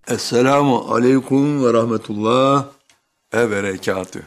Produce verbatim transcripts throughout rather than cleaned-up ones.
Esselamu aleyküm ve rahmetullah ve berekatühü.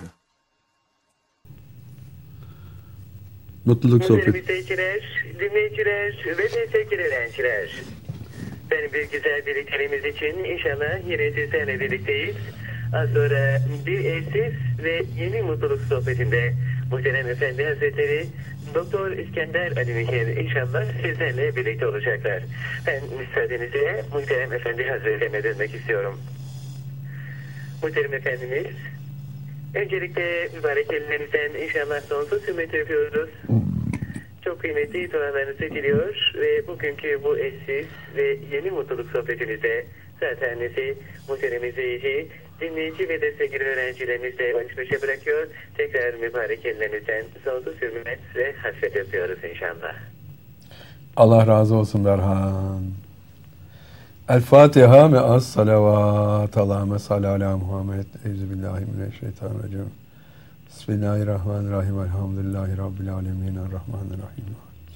Mutluluk sohbeti. Müzeykiler, dinleyiciler ve destekli öğrenciler. Benim bir güzel birliklerimiz için inşallah yine sizlerle birlikteyiz. Az sonra bir eşsiz ve yeni mutluluk sohbetinde Muhterem Efendi Hazretleri Doktor İskender Ali Mihir inşallah sizlerle birlikte olacaklar. Ben müsaadenizle Muhterem Efendi Hazretlerine dönmek istiyorum. Muhterem Efendimiz, öncelikle mübarek ellerinizden inşallah sonsuz hürmet yapıyoruz. Çok kıymetli dualarınızı diliyor ve bugünkü bu eşsiz ve yeni mutluluk sohbetimizde zaten sizi muhterem izleyici, dinleyici ve destekli öğrencilerimizle baş başa bırakıyor. Tekrar mübarek ellerinizden sonsuz hürmet ve hasret yapıyoruz inşallah. Allah razı olsun Berhan. El Fatiha me as salavat. Allahümme salli ala Muhammed. Euzubillahimineşşeytanirracim. Bismillahirrahmanirrahim. Elhamdülillahi Rabbil alemin. Errahmanirrahim.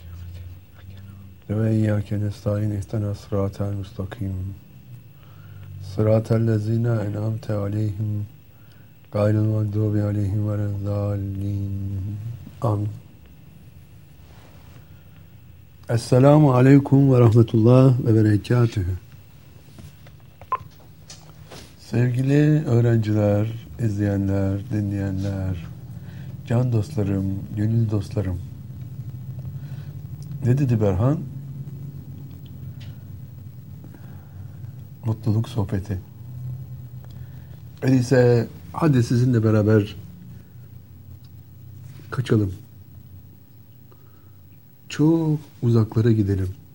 Ve iyyâke nestaîn ihdina sıratel müstakim. Sıratel lezîne en'amte aleyhim. Gayril mağdûbi aleyhim velezzâllîn. Amin. Esselamu aleyküm ve rahmetullah ve berekatühü. Sevgili öğrenciler, izleyenler, dinleyenler, can dostlarım, gönül dostlarım. Ne dedi Berhan? Mutluluk sohbeti. Öyleyse hadi sizinle beraber kaçalım. Çok uzaklara gidelim.